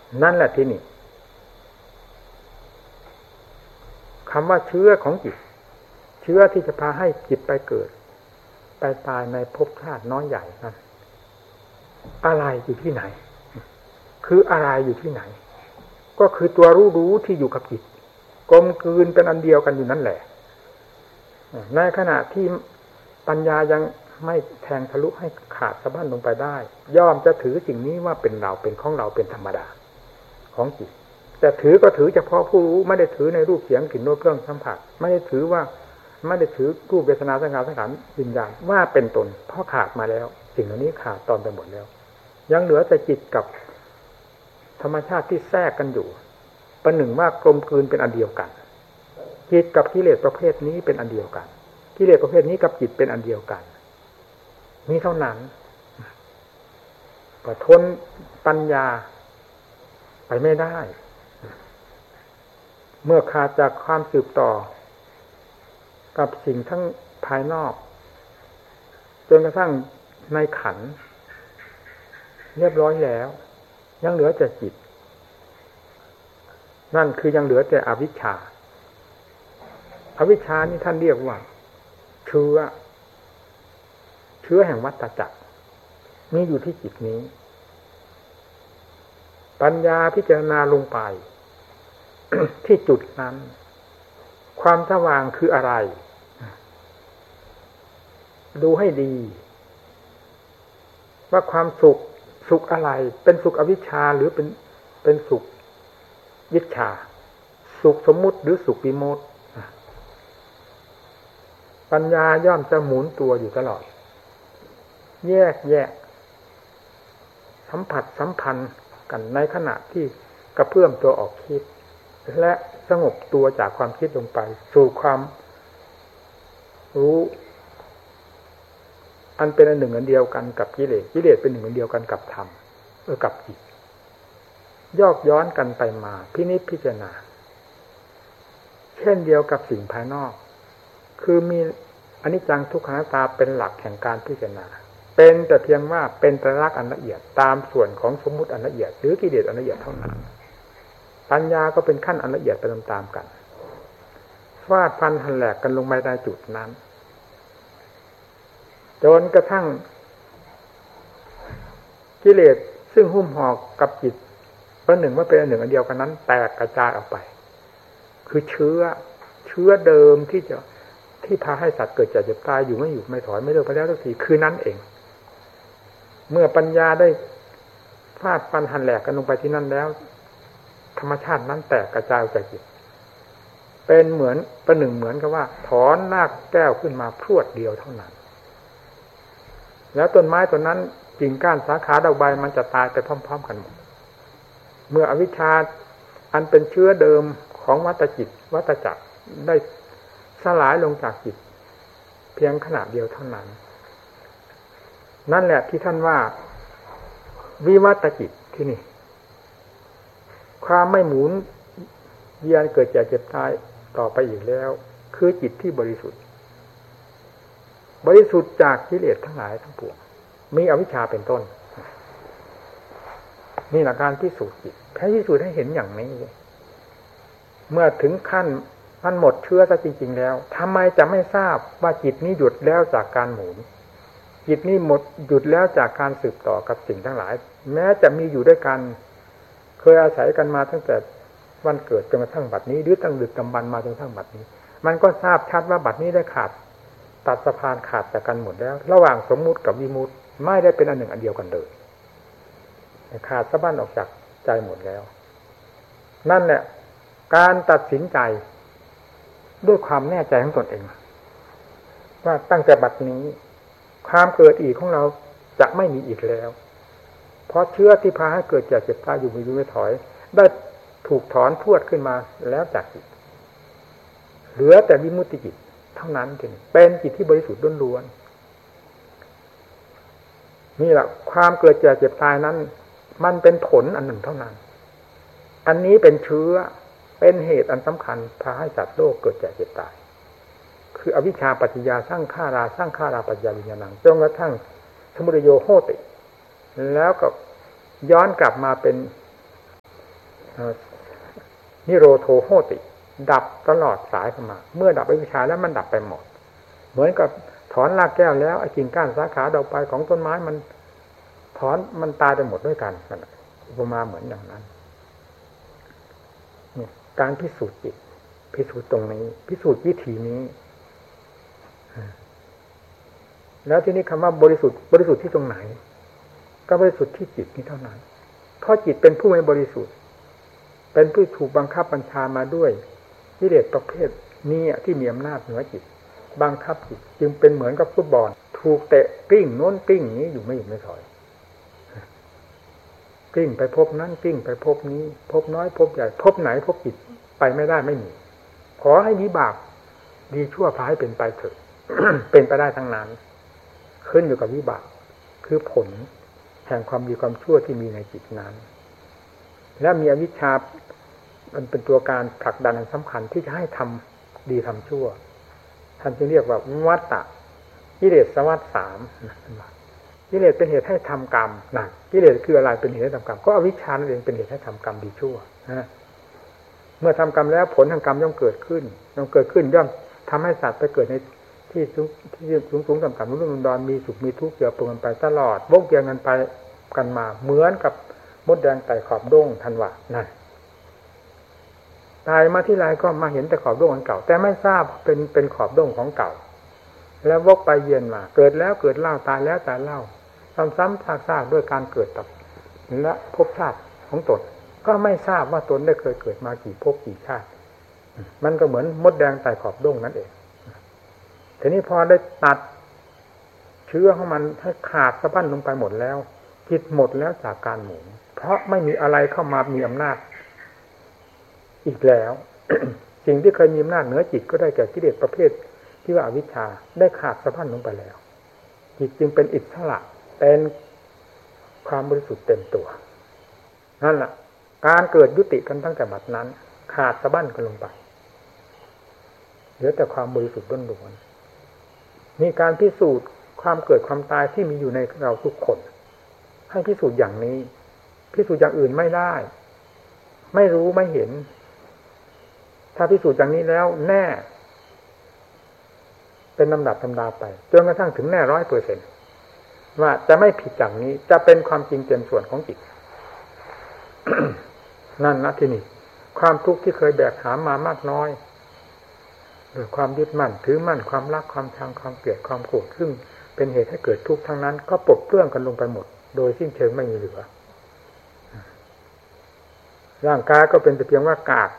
นั่นแหละที่นี่คำว่าเชื้อของจิตเชื้อที่จะพาให้จิตไปเกิดไปตายในภพชาติน้อยใหญ่นั้นอะไรอยู่ที่ไหนคืออะไรอยู่ที่ไหนก็คือตัวรู้ที่อยู่กับจิตกลมกลืนเป็นอันเดียวกันอยู่นั่นแหละในขณะที่ปัญญายังไม่แทงทะลุให้ขาดสะบั้นลงไปได้ย่อมจะถือสิ่งนี้ว่าเป็นเราเป็นของเราเป็นธรรมดาของจิตแต่ถือก็ถือเฉพาะผู้รู้ไม่ได้ถือในรูปเสียงกลิ่นรสเครื่องสัมผัสไม่ได้ถือว่าไม่ได้ถือรูปเวทนาสัญญาสังขารวิญญาณว่าเป็นตนเพราะขาดมาแล้วสิ่งเหล่านี้ขาดตอนไปหมดแล้วยังเหลือแต่จิตกับธรรมชาติที่แทรกกันอยู่ประหนึ่งว่ากลมกลืนเป็นอันเดียวกันจิตกับกิเลสประเภทนี้เป็นอันเดียวกันกิเลสประเภทนี้กับจิตเป็นอันเดียวกันมีเท่านั้นก็ทนปัญญาไปไม่ได้เมื่อขาดจากความสืบต่อกับสิ่งทั้งภายนอกจนกระทั่งในขันธ์เรียบร้อยแล้วยังเหลือแต่จิตนั่นคือยังเหลือแต่อวิชชาอวิชชานี่ท่านเรียกว่าเชื้อแห่งวัฏจักรมีอยู่ที่จิตนี้ปัญญาพิจารณาลงไป ที่จุดนั้นความสว่างคืออะไรดูให้ดีว่าความสุขอะไรเป็นสุขอวิชชาหรือเป็นสุขวิชชาสุขสมมุติหรือสุขวิโมทย์ปัญญาย่อมจะหมุนตัวอยู่ตลอดแยกแยะสัมผัสสัมพันธ์กันในขณะที่กระเพื่อมตัวออกคิดและสงบตัวจากความคิดลงไปสู่ความรู้อันเป็นอันหนึ่งอันเดียวกันกับกิเลสกิเลสเป็นหนึ่งอันเดียวกันกับธรรมกับจิตยอกย้อนกันไปมาพินิจพิจารณาเช่นเดียวกับสิ่งภายนอกคือมีอนิจจังทุกขังอนัตตาเป็นหลักแห่งการพิจารณาเป็นแต่เพียงว่าเป็นไตรลักษณ์อันละเอียดตามส่วนของสมมุติอันละเอียดหรือกิเลสอันละเอียดเท่านั้นปัญญาก็เป็นขั้นอันละเอียดไปตามๆกันฟาดฟันหันแหลกกันลงไปในจุดนั้นจนกระทั่งกิเลสซึ่งหุ้มห่อกับจิตประหนึ่งว่าเป็นอันหนึ่งอันเดียวกันนั้นแตกกระจายออกไปคือเชื้อเดิมที่พาให้สัตว์เกิดเจ็บตายอยู่ไม่ถอยไม่เลิกไปแล้วทุกทีคือนั้นเองเมื่อปัญญาได้ฟาดฟันหันแหลกกันลงไปที่นั่นแล้วธรรมชาตินั้นแตกกระจายออกจากจิตเป็นเหมือนประหนึ่งเหมือนกับว่าถอนรากแก้วขึ้นมาพรวดเดียวเท่านั้นแล้วต้นไม้ต้นนั้นกิ่งก้านสาขาดอกใบมันจะตายไปพร้อมๆกันหมดเมื่ออวิชชาอันเป็นเชื้อเดิมของวัฏจักรได้สลายลงจากจิตเพียงขณะเดียวเท่านั้นนั่นแหละที่ท่านว่าวิวัตจิตที่นี่ความไม่หมุนเวียนเกิดแก่เจ็บตายต่อไปอีกแล้วคือจิตที่บริสุทธิ์จากกิเลสทั้งหลายทั้งปวงมีอวิชชาเป็นต้นนี่หลักการพิสูจน์จิตแค่พิสูจน์ให้เห็นอย่างนี้เมื่อถึงขั้นมันหมดเชื้อซะจริงๆแล้วทำไมจะไม่ทราบว่าจิตนี้หยุดแล้วจากการหมุนจิตนี้หยุดแล้วจากการสืบต่อกับสิ่งทั้งหลายแม้จะมีอยู่ด้วยกันเคยอาศัยกันมาตั้งแต่วันเกิดจนกระทั่งบัดนี้หรือตั้งดึกดำบรรพ์มาจนกระทั่งบัดนี้มันก็ทราบชัดว่าบัดนี้ได้ขาดตัดสะพานขาดจากกันหมดแล้วระหว่างสมมุติกับวิมุตติไม่ได้เป็นอันหนึ่งอันเดียวกันเลยขาดสะบั้นออกจากใจหมดแล้วนั่นแหละการตัดสินใจด้วยความแน่ใจของตนเองว่าตั้งแต่บัดนี้ความเกิดอีกของเราจะไม่มีอีกแล้วเพราะเชื้อที่พาให้เกิดแก่เจ็บตายอยู่ไม่ถอยได้ถูกถอนพรวดขึ้นมาแล้วจากจิตเหลือแต่วิมุตติจิตเท่านั้นเองเป็นจิตที่บริสุทธิ์ล้วนๆนี่แหละความเกิดแก่เจ็บตายนั้นมันเป็นผลอันหนึ่งเท่านั้นอันนี้เป็นเชื้อเป็นเหตุอันสำคัญพาให้สัตว์โลกเกิดแก่เจ็บตายคืออวิชชาปัจจยาสร้างฆ่าราปัจจยาวิญญาณังจนกระทั่งสมุทัยโยโหติแล้วก็ย้อนกลับมาเป็นนิโรโทโหติดับตลอดสายเข้ามาเมื่อดับอวิชชาแล้วมันดับไปหมดเหมือนกับถอนรากแก้วแล้วไอ้กิ่งก้านสาขาดอกใบของต้นไม้มันถอนมันตายไปหมดด้วยกันอุปมาเหมือนอย่างนั้นการพิสูจน์จิตพิสูจน์ตรงนี้พิสูจน์วิธีนี้แล้วที่นี้คำว่าบริสุทธิ์ที่ตรงไหนก็บริสุทธิ์ที่จิตนี้เท่านั้นเพราะจิตเป็นผู้ไม่บริสุทธิ์เป็นผู้ถูกบังคับบัญชามาด้วยกิเลสประเภทนี้ที่มีอำนาจเหนือจิตบังคับจิตจึงเป็นเหมือนกับฟุตบอลถูกเตะกลิ้งโน้นกลิ้งนี้อยู่ไม่หยุดไม่ถอยกลิ้งไปพบนั้นกลิ้งไปพบนี้พบน้อยพบใหญ่พบไหนพบจิตไปไม่ได้ไม่มีขอให้วิบากดีชั่วพาให้เป็นไปเถอะ เป็นไปได้ทั้งนั้นขึ้นอยู่กับวิบากคือผลแห่งความดีความชั่วที่มีในจิตนั้นและมีอวิชชามันเป็นตัวการผลักดันสำคัญที่จะให้ทำดีทำชั่วท่านจึงเรียกว่าวัฏฏะกิเลสวัฏสามกิเลสเป็นเหตุให้ทำกรรมนั่นกิเลสคืออะไรเป็นเหตุให้ทำกรรมก็อวิชชานั่นเองเป็นเหตุให้ทำกรรมดีชั่วนะเมื่อทำกรรมแล้วผลทางกรรมย่อมเกิดขึ้นย่อมทำให้สัตว์ไปเกิดในที่สูงต่ำรุ่มดอนมีสุขมีทุกข์เกี่ยวปนกันไปตลอดวกเวียนกันไปกันมาเหมือนกับมดแดงไต่ขอบด้งทันว่านั่นตายมาที่ไรก็มาเห็นแต่ขอบด้งของเก่าแต่ไม่ทราบเป็นขอบด้งของเก่าแล้ววกไปเวียนมาเกิดแล้วเกิดเล่าตายแล้วตายเล่าซ้ำๆซากๆด้วยการเกิดตับและภพชาติของตนก็ไม่ทราบว่าตนได้เคยเกิดมากี่ภพกี่ชาติมันก็เหมือนมดแดงไต่ขอบด้งนั่นเองทีนี้พอได้ตัดเชื้อของมันให้ขาดสะบั้นลงไปหมดแล้วจิตหมดแล้วจากการหมุนเพราะไม่มีอะไรเข้ามามีอำนาจอีกแล้ว สิ่งที่เคยมีอำนาจเหนือจิตก็ได้แก่กิเลสประเภทที่ว่าอวิชชาได้ขาดสะบั้นลงไปแล้วจิตจึงเป็นอิสระเป็นความบริสุทธิ์เต็มตัวนั่นแหละการเกิดยุติกันตั้งแต่บัดนั้นขาดสะบั้นกันลงไปเหลือแต่ความบริสุทธิ์ล้วนๆนี่การพิสูจน์ความเกิดความตายที่มีอยู่ในเราทุกคนให้พิสูจน์อย่างนี้พิสูจน์อย่างอื่นไม่ได้ไม่รู้ไม่เห็นถ้าพิสูจน์อย่างนี้แล้วแน่เป็นลำดับธรรมดาไปจนกระทั่งถึงแน่ 100% ว่าจะไม่ผิดจากนี้จะเป็นความจริงเต็มส่วนของจิต นั่นนะที่นี่ความทุกข์ที่เคยแบกหามมามากน้อยโดยความยึดมั่นถือมั่นความรักความชังความเกลียดความโกรธซึ่งเป็นเหตุให้เกิดทุกข์ทั้งนั้นก็ปลดเปลื้องกันลงไปหมดโดยสิ้นเชิงไม่มีเหลือร่างกายก็เป็นแต่เพียงว่ากาก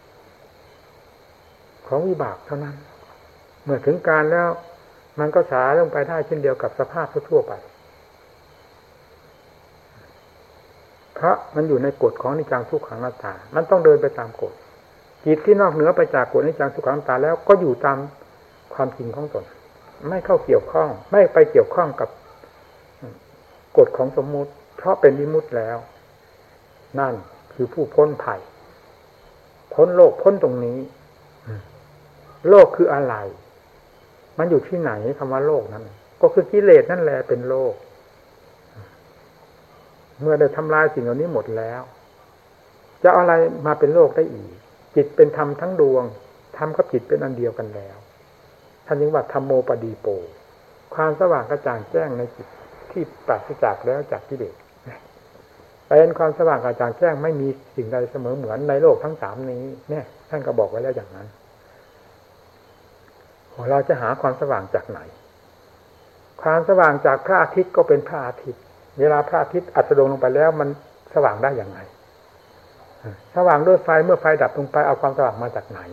ของวิบากเท่านั้นเมื่อถึงการแล้วมันก็สาลงไปได้เช่นเดียวกับสภาพทั่วไปเพราะมันอยู่ในกฎของอนิจจังทุกขังอนัตตามันต้องเดินไปตามกฎจิตที่นอกเหนือไปจากกฎอนิจจังทุกขังอนัตตาแล้วก็อยู่ตามความจริงของตนไม่เข้าเกี่ยวข้องไม่ไปเกี่ยวข้องกับกฎของสมมุติเพราะเป็นวิมุตติแล้วนั่นคือผู้พ้นภัยพ้นโลกพ้นตรงนี้โลกคืออะไรมันอยู่ที่ไหนคำว่าโลกนั้นก็คือกิเลสนั่นแหละเป็นโลกเมื่อได้ทำลายสิ่งเหล่านี้หมดแล้วจะอะไรมาเป็นโลกได้อีกจิตเป็นธรรมทั้งดวงธรรมกับจิตเป็นอันเดียวกันแล้วท่านจึงว่าธัมโมปดีโปความสว่างกระจ่างแจ้งในจิตที่ปราศจากแล้วจากกิเลสเป็นความสว่างกระจ่างแจ้งไม่มีสิ่งใดเสมอเหมือนในโลกทั้งสามนี้เนี่ยท่านก็บอกไว้แล้วอย่างนั้นเราจะหาความสว่างจากไหนความสว่างจากพระอาทิตย์ก็เป็นพระอาทิตย์เวลาพระอาทิตย์อัสดงลงไปแล้วมันสว่างได้อย่างไรสว่างด้วยไฟเมื่อไฟดับลงไปเอาความสว่างมาจากไหน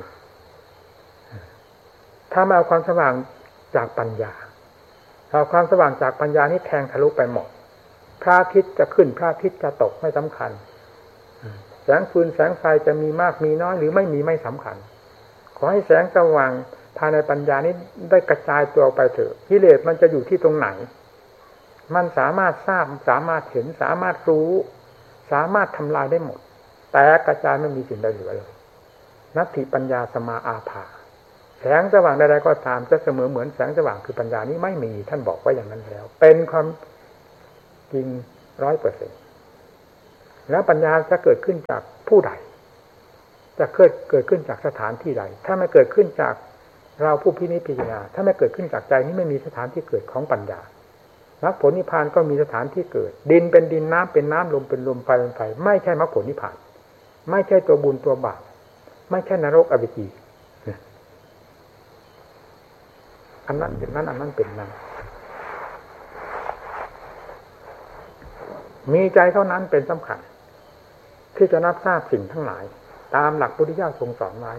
ถ้าไม่เอาความสว่างจากปัญญาเอาความสว่างจากปัญญานี่แทงทะลุไปหมดพระอาทิตย์จะขึ้นพระอาทิตย์จะตกไม่สำคัญแสงฟืนแสงไฟจะมีมากมีน้อยหรือไม่มีไม่สำคัญขอให้แสงสว่างภายในปัญญานี้ได้กระจายตัวไปเถอะกิเลสมันจะอยู่ที่ตรงไหนมันสามารถทราบสามารถเห็นสามารถรู้สามารถทำลายได้หมดแต่กระจายไม่มีสิ่งใดเหลือเลยนัตถิปัญญาสมาอาภาแสงสว่างใดๆก็ตามจะเสมอเหมือนแสงสว่างคือปัญญานี้ไม่มีท่านบอกไว้อย่างนั้นแล้วเป็นความจริง 100% แล้วปัญญาจะเกิดขึ้นจากผู้ใดจะเกิดขึ้นจากสถานที่ใดถ้าไม่เกิดขึ้นจากเราผู้พินิจพิจารณาถ้าไม่เกิดขึ้นจากใจนี้ไม่มีสถานที่เกิดของปัญญามรรคผลนิพพานก็มีสถานที่เกิดดินเป็นดินน้ำเป็นน้ำลมเป็นลมไฟเป็นไฟไม่ใช่มรรคผลนิพพานไม่ใช่ตัวบุญตัวบาปไม่ใช่นรกอเวจีอันนั้นเป็นนั้นอันนั้นเป็นนั้นมีใจเท่านั้นเป็นสำคัญที่จะรับทราบสิ่งทั้งหลายตามหลักพุทธเจ้าทรงสอนไว้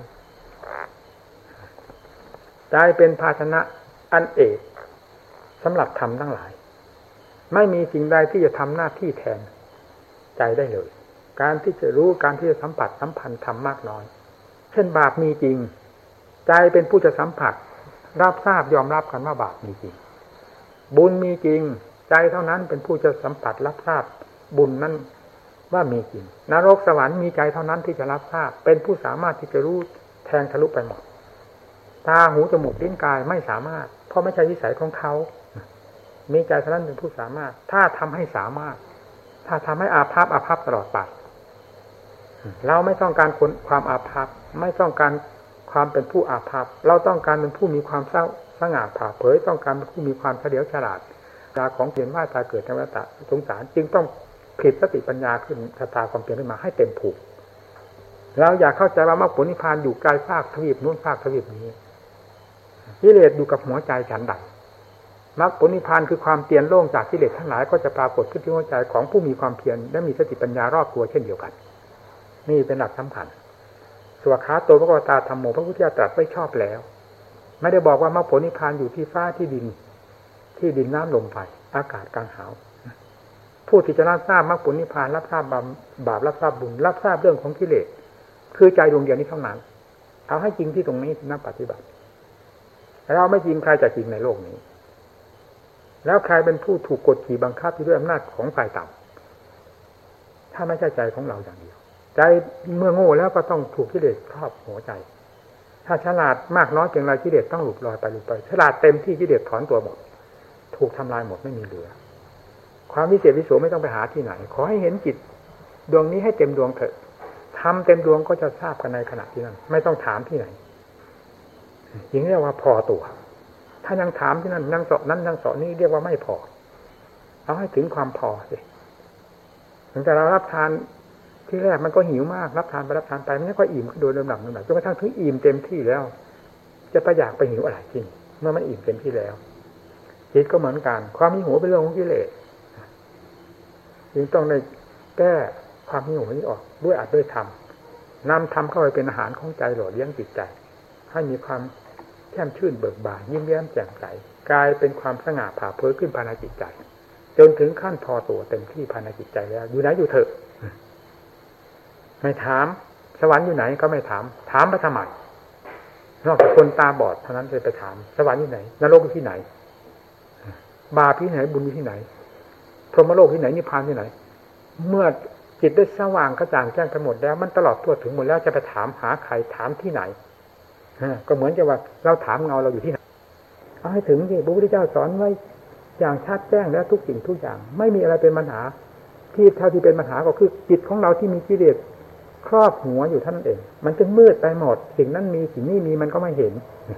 ใจเป็นภาชนะอันเอกสำหรับธรรมทั้งหลายไม่มีสิ่งใดที่จะทำหน้าที่แทนใจได้เลยการที่จะรู้การที่จะสัมผัสสัมพันธ์ธรรมมากน้อยเช่นบาปมีจริงใจเป็นผู้จะสัมผัสรับทราบยอมรับกันว่าบาปมีจริงบุญมีจริงใจเท่านั้นเป็นผู้จะสัมผัสรับทราบบุญนั้นว่ามีจริงนรกสวรรค์มีใจเท่านั้นที่จะรับทราบเป็นผู้สามารถที่จะรู้แทงทะลุไปหมดตาหูจมูกลิ้นกายไม่สามารถเพราะไม่ใช่วิสัยของเขามีใจเท่านั้นเป็นผู้สามารถถ้าทำให้สามารถถ้าทำให้อาภัพตลอดไปเราไม่ต้องการความอาภัพไม่ต้องการความเป็นผู้อาภัพเราต้องการเป็นผู้มีความเศร้าสง่าผ่าเผยต้องการเป็นผู้มีความเฉลียวฉลาดตาของเปลี่ยนว่าตายเกิดในวัฏฏะสงสารจึงต้องผลิตสติปัญญาขึ้นชะตาความเปลี่ยนขึ้นมาให้เต็มผูกเราอยากเข้าใจว่ามรรคผลนิพพานอยู่ไกลภาคทวีปนู้นภาคทวีปนี้กิเลสอยู่กับหัวใจฉันใดมรรคผลนิพพานคือความเตียนโล่งจากกิเลสทั้งหลายก็จะปรากฏขึ้นที่หัวใจของผู้มีความเพียรและมีสติปัญญารอบตัวเช่นเดียวกันนี่เป็นหลักสำคัญสวขาโตพระกตาธรรมโมพระพุทธเจ้าตรัสไว้ชอบแล้วไม่ได้บอกว่ามรรคผลนิพพานอยู่ที่ฟ้าที่ดินน้ำลมไฟอากาศกลางหาวผู้ที่จะรับทราบมรรคผลนิพพานรับทราบบาปรับทราบบุญรับทราบเรื่องของกิเลสคือใจดวงเดียวนี้เท่านั้นเอาให้จริงที่ตรงนี้นักปฏิบัติเราไม่จริงใครจะจริงในโลกนี้แล้วใครเป็นผู้ถูกกดขี่บังคับด้วยอำนาจของฝ่ายต่ำถ้าไม่ใช่ใจของเราอย่างเดียวใจเมื่อโง่แล้วก็ต้องถูกกิเลสครอบหัวใจถ้าฉลาดมากน้อยเพียงไรกิเลสต้องหลุดลอยไปฉลาดเต็มที่กิเลสถอนตัวหมดถูกทำลายหมดไม่มีเหลือความวิเศษวิโสไม่ต้องไปหาที่ไหนขอให้เห็นจิตดวงนี้ให้เต็มดวงเถอะทำเต็มดวงก็จะทราบกันในขณะที่นั้นไม่ต้องถามที่ไหนยิ่งเรียกว่าพอตัวถ้ายังถามที่นั่นยังสอบนั้นยังสอบนี้เรียกว่าไม่พอเอาให้ถึงความพอสิถึงแต่เรารับทานที่แรกมันก็หิวมากรับทานไปมันก็อิ่มโดยลำดับจนกระทั่งถึงอิ่มเต็มที่แล้วจะไปอยากไปหิวอะไรจริงเมื่อมันอิ่มเต็มที่แล้วจิตก็เหมือนกันความหิวเป็นเรื่องของกิเลสจึงต้องได้แก้ความหิวนี้ออกด้วยอัดด้วยธรรมนำธรรมเข้าไปเป็นอาหารของใจหล่อเลี้ยงจิตใจให้มีความแช่มชื่นเบิกบานยิ้มแย้มแจ่มใสกลายเป็นความสง่าผ่าเผยขึ้นภายในจิตใจจนถึงขั้นพอตัวเต็มที่ภายในจิตใจแล้วอยู่ไหนอยู่เถอะไม่ถามสวรรค์อยู่ไหนก็ไม่ถามไปทำไมนอกจากคนตาบอดเท่านั้นจะไปถามสวรรค์อยู่ไหนนรกอยู่ที่ไหนบาปที่ไหนบุญอยู่ที่ไหนพรหมโลกที่ไหนนิพพานที่ไหนเมื่อจิตได้สว่างกระจ่างแจ้งกันหมดแล้วมันตลอดทั่วถึงหมดแล้วจะไปถามหาใครถามที่ไหนก็เหมือนกับว่าเราถามเงาเราอยู่ที่ไหนเอาให้ถึงที่พระพุทธเจ้าสอนไว้อย่างชัดแจ้งแล้วทุกสิ่งทุกอย่างไม่มีอะไรเป็นปัญหาที่เท่าที่เป็นปัญหาก็คือจิตของเราที่มีกิเลสครอบหัวอยู่ท่านเองมันจะมืดไปหมดสิ่งนั้นมีสิ่งนี้มีมันก็ไม่เห็น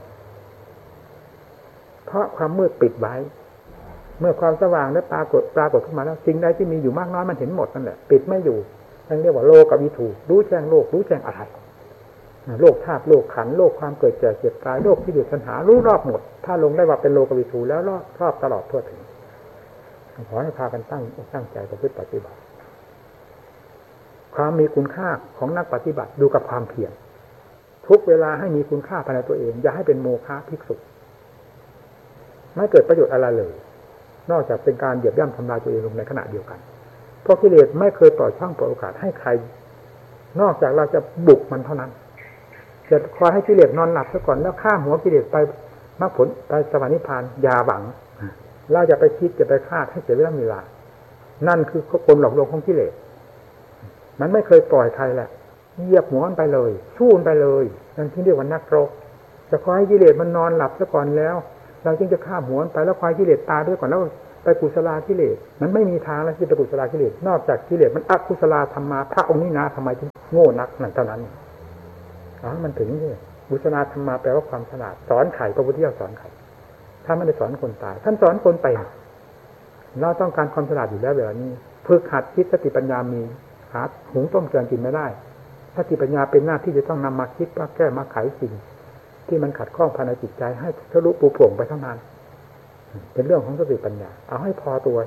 เพราะความมืดปิดไว้เมื่อความสว่างได้ปรากฏขึ้นมาแล้วสิ่งใดที่มีอยู่มากน้อยมันเห็นหมดนั่นแหละปิดไม่อยู่นั่นเรียกว่าโลกวิถูรู้แจ้งโลกรู้แจ้งอะไรโลกธาตุโลกขันธ์โลกความเกิดแก่เจ็บตายโลกที่เดือดปัญหารู้รอบหมดถ้าลงได้ว่าเป็นโลกวิถูแล้วรอบตลอดทั่วถึงขอให้พากันตั้งใจประพฤติปฏิบัติความมีคุณค่าของนักปฏิบัติดูกับความเพียรทุกเวลาให้มีคุณค่าภายในตัวเองอย่าให้เป็นโมฆะภิกษุไม่เกิดประโยชน์อะไรเลยนอกจากเป็นการเหยียบย่ำทำลายตัวเองลงในขณะเดียวกันเพราะกิเลสไม่เคยปล่อยช่องปล่อยโอกาสให้ใครนอกจากเราจะบุกมันเท่านั้นจะคอยให้กิเลสนอนหลับซะก่อนแล้วฆ่าหัวกิเลสไปมรรคผลไปสวรรค์นิพพานอย่าหวังเราจะไปคิดจะไปคาดให้เสียเวลานั่นคือกลหลอกลวงของกิเลสมันไม่เคยปล่อยใครแหละเหยียบหัวมันไปเลยสู้มันไปเลยนั่นที่เรียกว่านักรบจะคอยให้กิเลสมันนอนหลับซะก่อนแล้วเราจึงจะฆ่าหัวมันไปแล้วคอยกิเลสตายด้วยก่อนแล้วไปกุศลกิเลสมันไม่มีทางแล้วที่ไปกุศลกิเลสนอกจากกิเลสมันอกุศลธรรมาพระองค์นี้นะทำไมถึงโง่นักนั่นเท่านั้นมันถึงนี่กุศลธรรมาแปลว่าความฉลาดสอนไข่พระพุทธเจ้าสอนไข่ถ้าไม่ได้สอนคนตายท่านสอนคนไปเราต้องการความฉลาดอยู่แล้วแบบนี้ฝึกหัดคิดสติปัญญามีหาหุงต้มแกงกินไม่ได้สติปัญญาเป็นหน้าที่จะต้องนำมาคิดมาแก้มาไขสิ่งที่มันขัดข้องภายในจิตใจให้ทะลุปูโปร่งไปเท่านั้นเป็นเรื่องของสติปัญญาเอาให้พอตัว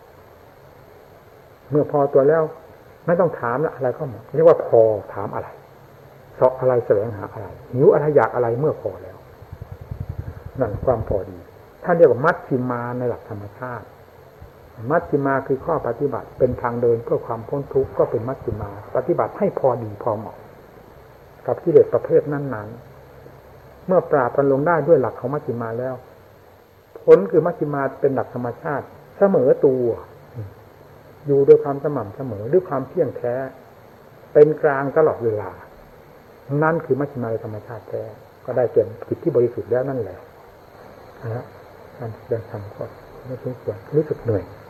เมื่อพอตัวแล้วไม่ต้องถามละอะไรเข้ามาเรียกว่าพอถามอะไรเสาะอะไรแสวงหาอะไรหิวอะไรอยากอะไรเมื่อพอแล้วนั่นความพอดีท่านเรียกว่ามัชฌิมาในหลักธรรมชาติมัชฌิมาคือข้อปฏิบัติเป็นทางเดินเพื่อความพ้นทุกข์ก็เป็นมัชฌิมาปฏิบัติให้พอดีพอเหมาะกับกิเลสประเภทนั้นๆเมื่อปราบกันลงได้ด้วยหลักของมัชฌิมาแล้วผลคือมัชฌิมาเป็นหลักธรรมชาติเสมอตัวอยู่ด้วยความสม่ำเสมอด้วยความเที่ยงแท้เป็นกลางตลอดเวลานั่นคือมัชฌิมาธรรมชาติแท้ก็ได้เก็บจิตที่บริสุทธิ์แล้วนั่นแหละนะการเดินทางก็ไม่สมควรรู้สึกเหนื่อย